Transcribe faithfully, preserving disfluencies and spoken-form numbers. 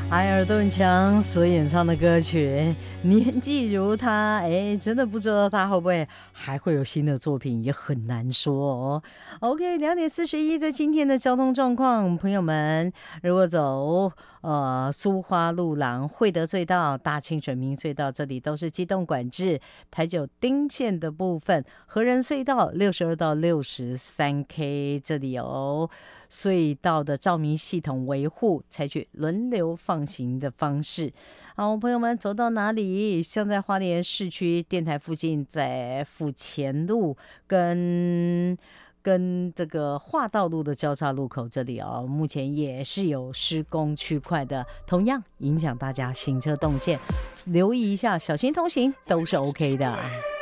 埃尔顿强所演唱的歌曲《年纪如他》，哎，真的不知道他会不会还会有新的作品，也很难说哦。OK， 两点四十一，在今天的交通状况，朋友们，如果走呃苏花路廊、惠德隧道、大清水明隧道，这里都是机动管制。台九丁线的部分，和仁隧道六十二到六十三 K， 这里有隧道的照明系统维护，采取轮流放行的方式。好，朋友们走到哪里？像在花莲市区电台附近，在府前路跟跟这个化道路的交叉路口这里哦，目前也是有施工区块的，同样影响大家行车动线，留意一下，小心通行都是 OK 的。